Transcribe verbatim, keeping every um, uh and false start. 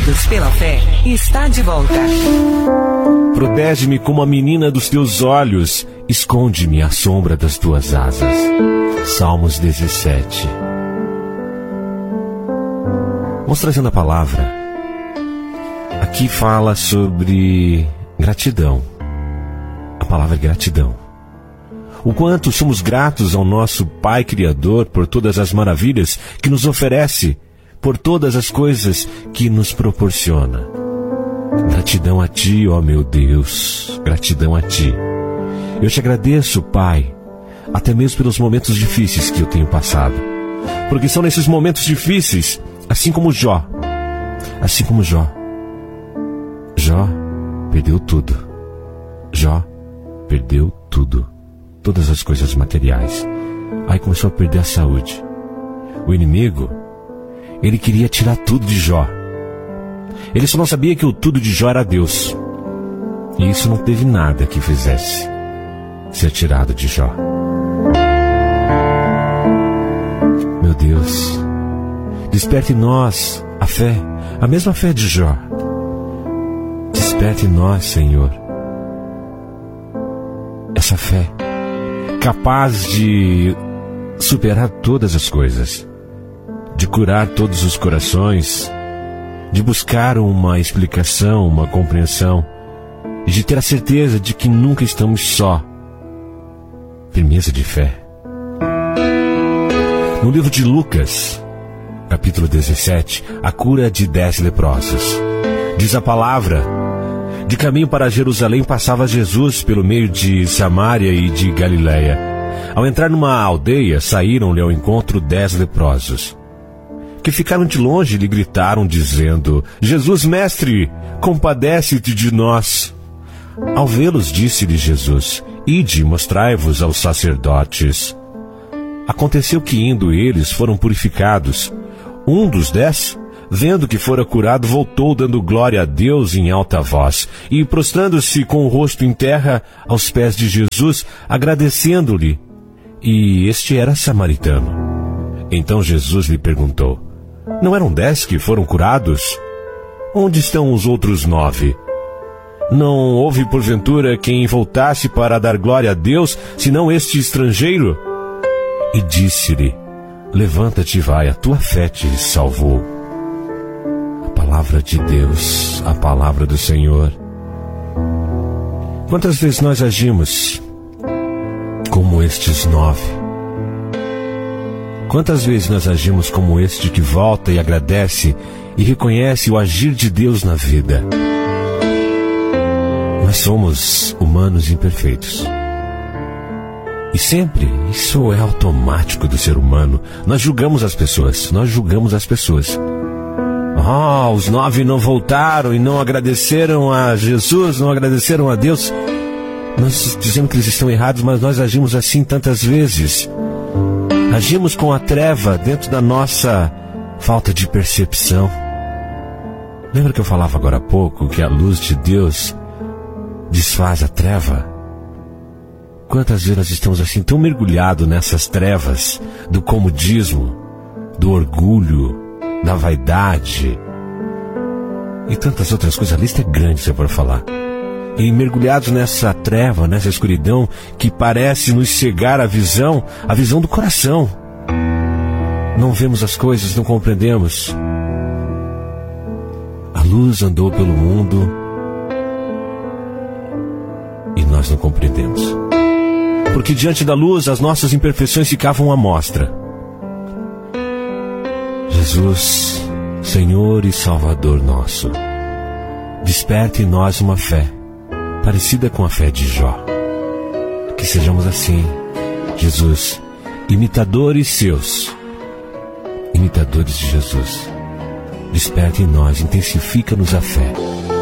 Unidos pela Fé está de volta. Protege-me como a menina dos teus olhos, esconde-me à sombra das tuas asas. Salmos dezessete. Vamos trazendo a palavra. Aqui fala sobre gratidão. A palavra é gratidão. O quanto somos gratos ao nosso Pai Criador por todas as maravilhas que nos oferece, por todas as coisas que nos proporciona. Gratidão a Ti, ó meu Deus, gratidão a Ti. Eu te agradeço, Pai, até mesmo pelos momentos difíceis que eu tenho passado. Porque são nesses momentos difíceis, assim como Jó, assim como Jó. Jó perdeu tudo. Jó perdeu tudo. Todas as coisas materiais. Aí começou a perder a saúde. O inimigo, ele queria tirar tudo de Jó. Ele só não sabia que o tudo de Jó era Deus. E isso não teve nada que fizesse ser tirado de Jó. Meu Deus, desperte em nós a fé, a mesma fé de Jó. Desperte em nós, Senhor, essa fé capaz de superar todas as coisas, de curar todos os corações, de buscar uma explicação, uma compreensão, e de ter a certeza de que nunca estamos só. Firmeza de fé. No livro de Lucas, capítulo dezessete, a cura de dez leprosos. Diz a palavra: de caminho para Jerusalém passava Jesus pelo meio de Samaria e de Galiléia. Ao entrar numa aldeia, saíram-lhe ao encontro dez leprosos, que ficaram de longe e lhe gritaram, dizendo: Jesus, mestre, compadece-te de nós. Ao vê-los, disse-lhe Jesus: Ide, mostrai-vos aos sacerdotes. Aconteceu que, indo eles, foram purificados. Um dos dez, vendo que fora curado, voltou dando glória a Deus em alta voz, e prostrando-se com o rosto em terra aos pés de Jesus, agradecendo-lhe. E este era samaritano. Então Jesus lhe perguntou: Não eram dez que foram curados? Onde estão os outros nove? Não houve porventura quem voltasse para dar glória a Deus, senão este estrangeiro? E disse-lhe: Levanta-te e vai, a tua fé te salvou. A palavra de Deus, a palavra do Senhor. Quantas vezes nós agimos como estes nove? Quantas vezes nós agimos como este que volta e agradece e reconhece o agir de Deus na vida? Nós somos humanos imperfeitos. E sempre, isso é automático do ser humano. Nós julgamos as pessoas, nós julgamos as pessoas. Ah, os nove não voltaram e não agradeceram a Jesus, não agradeceram a Deus. Nós dizemos que eles estão errados, mas nós agimos assim tantas vezes. Agimos com a treva dentro da nossa falta de percepção. Lembra que eu falava agora há pouco que a luz de Deus desfaz a treva? Quantas vezes nós estamos assim tão mergulhados nessas trevas do comodismo, do orgulho, da vaidade e tantas outras coisas. A lista é grande, se eu for falar. E mergulhados nessa treva, nessa escuridão que parece nos cegar a visão, a visão do coração. Não vemos as coisas, não compreendemos. A luz andou pelo mundo e nós não compreendemos. Porque diante da luz as nossas imperfeições ficavam à mostra. Jesus, Senhor e Salvador nosso, desperte em nós uma fé parecida com a fé de Jó. Que sejamos assim, Jesus, imitadores seus, imitadores de Jesus. Desperte em nós, intensifica-nos a fé.